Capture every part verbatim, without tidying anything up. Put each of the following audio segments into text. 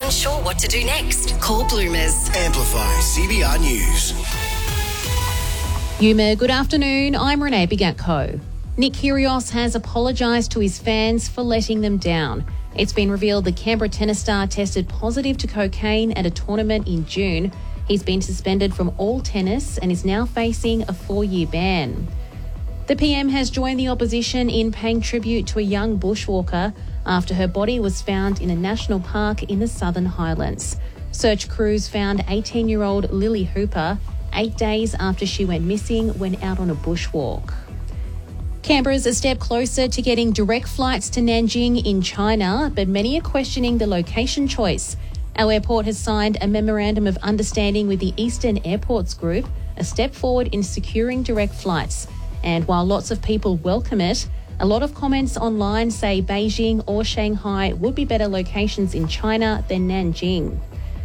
unsure what to do next? Call Bloomers. Amplify C B R News. Yuma, good afternoon. I'm Renee Bigatko. Nick Kyrgios has apologised to his fans for letting them down. It's been revealed the Canberra tennis star tested positive to cocaine at a tournament in June. He's been suspended from all tennis and is now facing a four-year ban. The P M has joined the opposition in paying tribute to a young bushwalker after her body was found in a national park in the Southern Highlands. Search crews found eighteen-year-old Lily Hooper eight days after she went missing when out on a bushwalk. Canberra's a step closer to getting direct flights to Nanjing in China, but many are questioning the location choice. Our airport has signed a memorandum of understanding with the Eastern Airports Group, a step forward in securing direct flights. And while lots of people welcome it, a lot of comments online say Beijing or Shanghai would be better locations in China than Nanjing.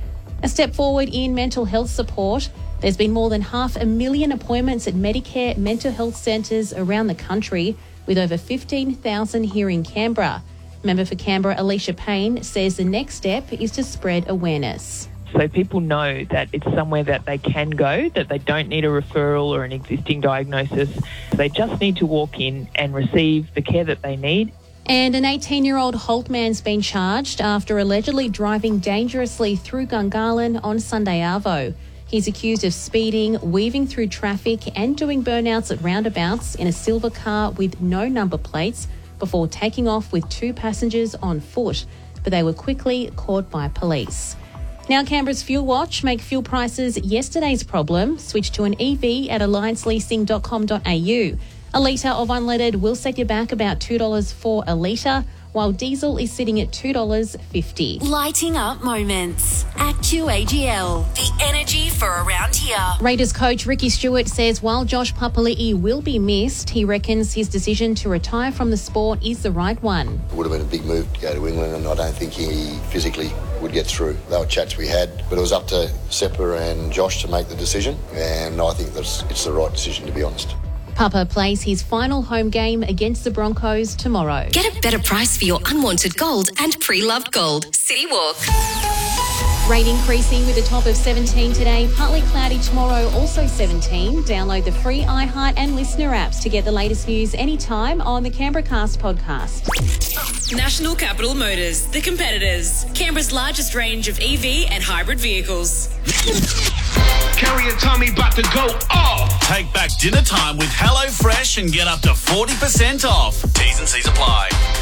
A step forward in mental health support. There's been more than half a million appointments at Medicare mental health centres around the country, with over fifteen thousand here in Canberra. Member for Canberra, Alicia Payne, says the next step is to spread awareness. So people know that it's somewhere that they can go, that they don't need a referral or an existing diagnosis. They just need to walk in and receive the care that they need. And an eighteen-year-old Holt man's been charged after allegedly driving dangerously through Gungahlin on Sunday Arvo. He's accused of speeding, weaving through traffic and doing burnouts at roundabouts in a silver car with no number plates before taking off with two passengers on foot, but they were quickly caught by police. Now Canberra's Fuel Watch. Make fuel prices yesterday's problem. Switch to an E V at alliance leasing dot com dot a u. A litre of unleaded will set you back about two dollars for a litre, while diesel is sitting at two dollars fifty. Lighting up moments. A C U A G L. The energy for around here. Raiders coach Ricky Stewart says while Josh Papali'i will be missed, he reckons his decision to retire from the sport is the right one. It would have been a big move to go to England, and I don't think he physically would get through. They were chats we had, but it was up to Seppa and Josh to make the decision, and I think that's it's the right decision, to be honest. Papa plays his final home game against the Broncos tomorrow. Get a better price for your unwanted gold and pre-loved gold. City Walk. Rain increasing with a top of seventeen today, partly cloudy tomorrow, also seventeen. Download the free iHeart and Listener apps to get the latest news anytime on the Canberra Cast podcast. National Capital Motors, the competitors. Canberra's largest range of E V and hybrid vehicles. Carrie and Tommy about to go off. Take back dinner time with HelloFresh and get up to forty percent off. T's and C's apply.